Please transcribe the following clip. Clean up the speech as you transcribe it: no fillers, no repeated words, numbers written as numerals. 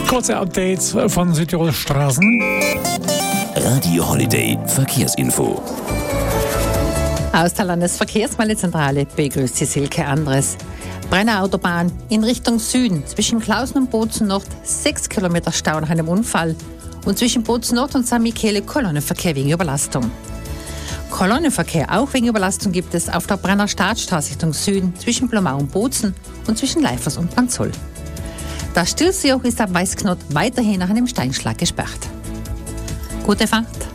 Kurze Updates von Südtirol Straßen. Radio Holiday Verkehrsinfo. Aus der Landesverkehrsmeldezentrale begrüßt Sie Silke Andres. Brenner Autobahn in Richtung Süden zwischen Klausen und Bozen Nord 6 Kilometer Stau nach einem Unfall und zwischen Bozen Nord und St. Michele Kolonnenverkehr wegen Überlastung. Kolonnenverkehr auch wegen Überlastung gibt es auf der Brenner Staatsstraße Richtung Süden zwischen Blomau und Bozen und zwischen Leifers und Panzoll. Das Stilfseejoch ist ab Weißknott weiterhin nach einem Steinschlag gesperrt. Gute Fahrt!